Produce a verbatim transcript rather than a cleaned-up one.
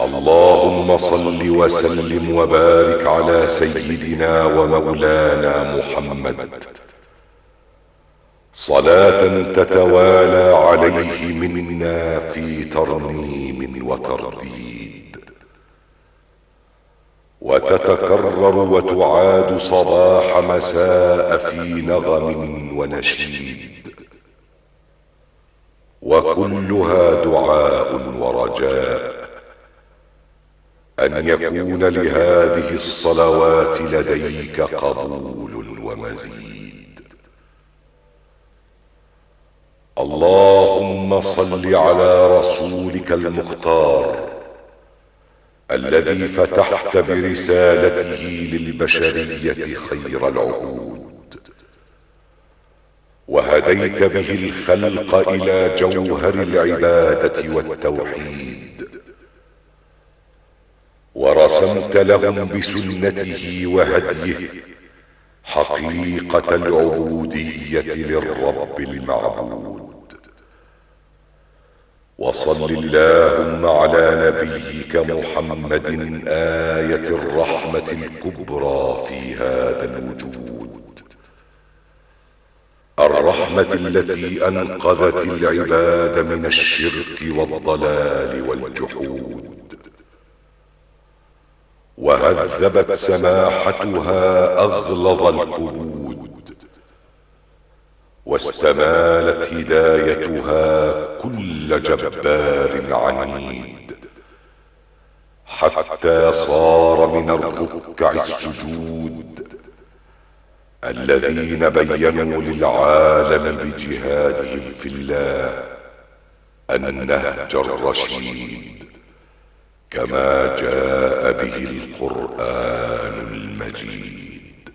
اللهم صل وسلم وبارك على سيدنا ومولانا محمد صلاة تتوالى عليه منا في ترنيم وترديد، وتتكرر وتعاد صباح مساء في نغم ونشيد، وكلها دعاء ورجاء أن يكون لهذه الصلوات لديك قبول ومزيد. اللهم صل على رسولك المختار الذي فتحت برسالته للبشرية خير العهود، وهديت به الخلق إلى جوهر العبادة والتوحيد، ورسمت لهم بسنته وهديه حقيقة العبودية للرب المعبود. وصل اللهم على نبيك محمد آية الرحمة الكبرى في هذا الوجود، الرحمة التي أنقذت العباد من الشرك والضلال والجحود، وهذبت سماحتها أغلظ الكبود، واستمالت هدايتها كل جبار عنيد، حتى صار من الركع السجود الذين بينوا للعالم بجهادهم في الله النهج الرشيد كما جاء به القرآن المجيد.